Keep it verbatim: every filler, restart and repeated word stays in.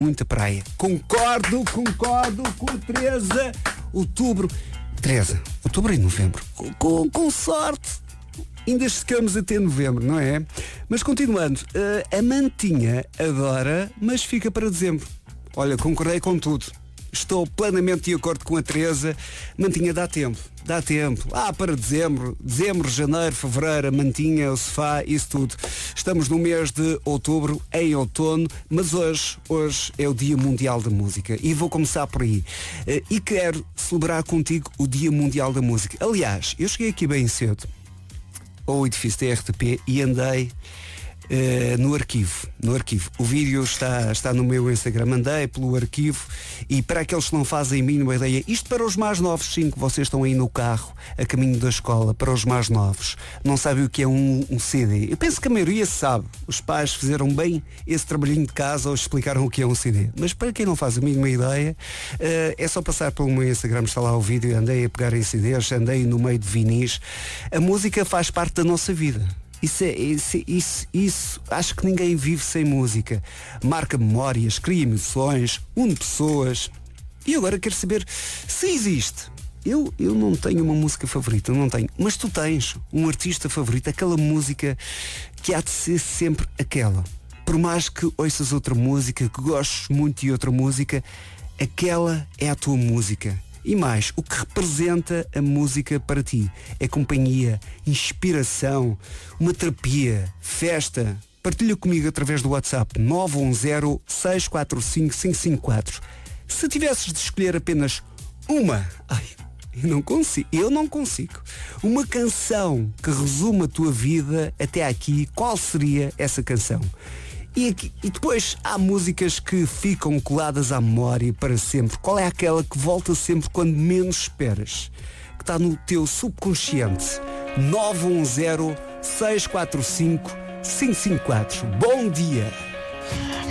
muita praia. Concordo, concordo com a Teresa. Outubro. Teresa, outubro e novembro. Com, com, com sorte. Ainda chegamos até novembro, não é? Mas continuando, uh, a mantinha adora, mas fica para dezembro. Olha, concordei com tudo. Estou plenamente de acordo com a Teresa. Mantinha dá tempo, dá tempo. Ah, para dezembro, dezembro, janeiro, fevereiro, a mantinha, o sofá, isso tudo. Estamos no mês de outubro, em outono, mas hoje, hoje é o Dia Mundial da Música. E vou começar por aí. Uh, e quero celebrar contigo o Dia Mundial da Música. Aliás, eu cheguei aqui bem cedo ao edifício da R T P e andei uh, no arquivo, no arquivo. O vídeo está, está no meu Instagram, andei pelo arquivo e para aqueles que não fazem a mínima ideia, isto para os mais novos, sim, que vocês estão aí no carro, a caminho da escola, para os mais novos, não sabem o que é um, um C D. Eu penso que a maioria sabe, os pais fizeram bem esse trabalhinho de casa ou explicaram o que é um C D. Mas para quem não faz a mínima ideia, uh, é só passar pelo meu Instagram, está lá o vídeo, andei a pegar em C Ds, andei no meio de vinis. A música faz parte da nossa vida. Isso, é, isso, isso, isso, acho que ninguém vive sem música. Marca memórias, cria emoções, une pessoas. E agora quero saber se existe. Eu, eu não tenho uma música favorita, não tenho. Mas tu tens um artista favorito, aquela música que há de ser sempre aquela. Por mais que ouças outra música, que gostes muito de outra música, aquela é a tua música. E mais, o que representa a música para ti? É companhia, inspiração, uma terapia, festa. Partilha comigo através do WhatsApp nove um zero, seis quatro cinco, cinco cinco quatro. Se tivesses de escolher apenas uma, ai, eu não consigo, eu não consigo, uma canção que resume a tua vida até aqui, qual seria essa canção? E, aqui, e depois há músicas que ficam coladas à memória para sempre. Qual é aquela que volta sempre quando menos esperas? Que está no teu subconsciente. nove um zero, seis quatro cinco, cinco cinco quatro. Bom dia!